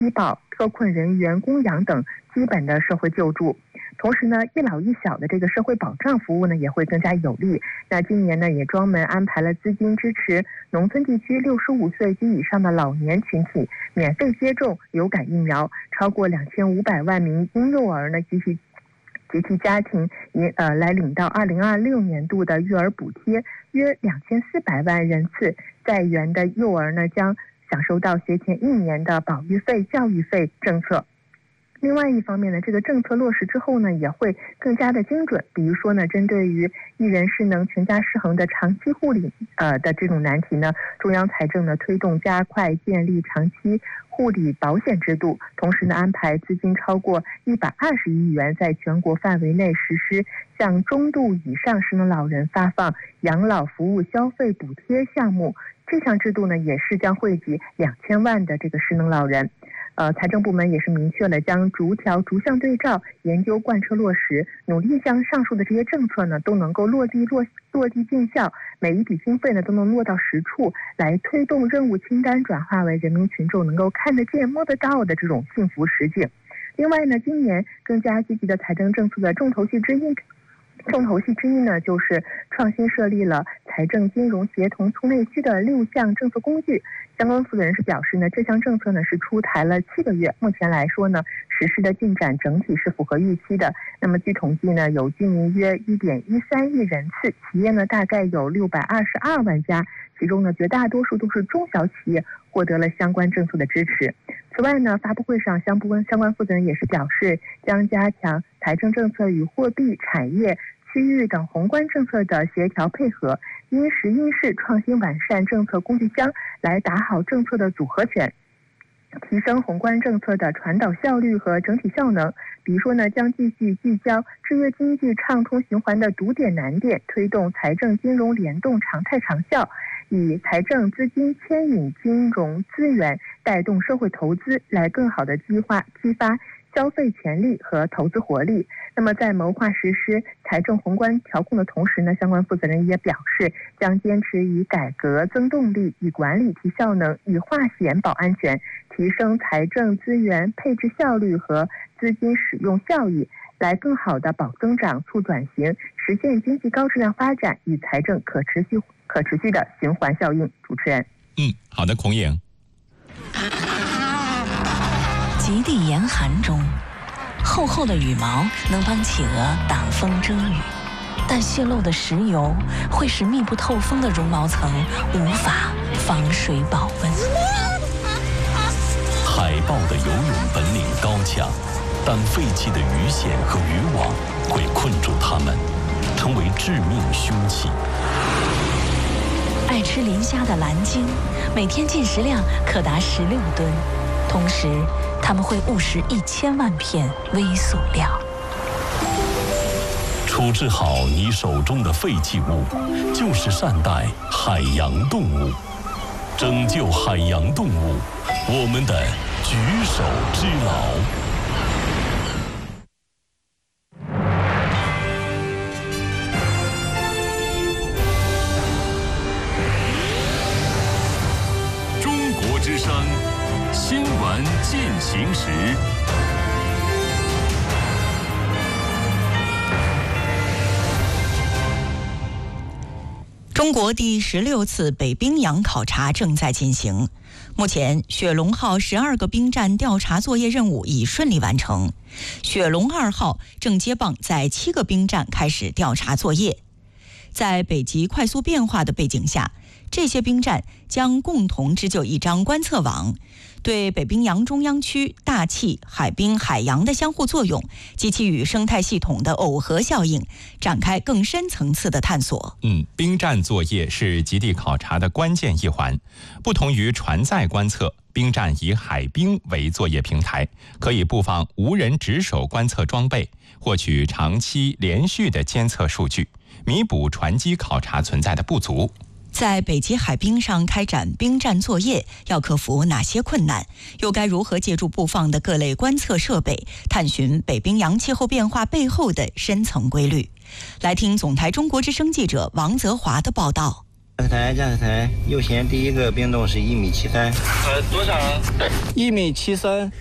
医保、特困人员供养等基本的社会救助。同时呢，一老一小的这个社会保障服务呢也会更加有力。那今年呢也专门安排了资金支持农村地区65岁及以上的老年群体免费接种流感疫苗，超过2500万名婴幼儿呢及其家庭来领到2026年度的育儿补贴，约2400万人次在园的幼儿呢将享受到学前1年的保育费、教育费政策。另外一方面呢，这个政策落实之后呢，也会更加的精准。比如说呢，针对于一人失能、全家失衡的长期护理的这种难题呢，中央财政呢推动加快建立长期护理保险制度，同时呢安排资金超过120亿元，在全国范围内实施向中度以上失能老人发放养老服务消费补贴项目。这项制度呢，也是将惠及2000万的这个失能老人。财政部门也是明确了将逐项对照研究贯彻落实，努力将上述的这些政策呢都能够落地见效，每一笔经费呢都能落到实处，来推动任务清单转化为人民群众能够看得见摸得到的这种幸福实景。另外呢，今年更加积极的财政政策的重头戏之一呢，就是创新设立了财政金融协同促内需的6项政策工具。相关负责人士表示呢，这项政策呢是出台了7个月，目前来说呢，实施的进展整体是符合预期的。那么据统计呢，有居民约1.13亿人次，企业呢大概有622万家，其中呢绝大多数都是中小企业获得了相关政策的支持。此外呢，发布会上相关负责人也是表示，将加强财政政策与货币、产业、区域等宏观政策的协调配合，因时因势创新完善政策工具箱，来打好政策的组合拳，提升宏观政策的传导效率和整体效能。比如说呢，将继续聚焦制约经济畅通循环的堵点难点，推动财政金融联动常态长效，以财政资金牵引金融资源，带动社会投资，来更好的激发消费潜力和投资活力。那么在谋划实施财政宏观调控的同时呢，相关负责人也表示，将坚持以改革增动力，以管理提效能，以化险保安全，提升财政资源配置效率和资金使用效益，来更好的保增长、促转型，实现经济高质量发展与财政可持续的循环效应。主持人， 好的，孔颖。 极地严寒中，厚厚的羽毛能帮企鹅挡风遮雨，但泄漏的石油会使密不透风的绒毛层无法防水保温。 海豹的游泳本领高强，但废弃的鱼线和渔网会困住它们，成为致命凶器。 爱吃磷虾的蓝鲸每天进食量可达16吨，同时他们会误食1000万片微塑料。 处置好你手中的废弃物，就是善待海洋动物，拯救海洋动物，我们的举手之劳。 中国之声新闻进行时。 中国第16次北冰洋考察正在进行。目前，雪龙号12个冰站调查作业任务已顺利完成。雪龙2号正接棒在7个冰站开始调查作业。在北极快速变化的背景下，这些冰站将共同织就一张观测网，对北冰洋中央区大气、海冰、海洋的相互作用及其与生态系统的耦合效应展开更深层次的探索。 冰站作业是极地考察的关键一环。不同于船载观测，冰站以海冰为作业平台，可以布放无人值守观测装备，获取长期连续的监测数据，弥补船机考察存在的不足。 在北极海冰上开展冰站作业，要克服哪些困难？又该如何借助布放的各类观测设备，探寻北冰洋气候变化背后的深层规律？来听总台中国之声记者王泽华的报道。 驾驶台右舷第一个冰洞是1.73米。 多少啊 ？1.73米。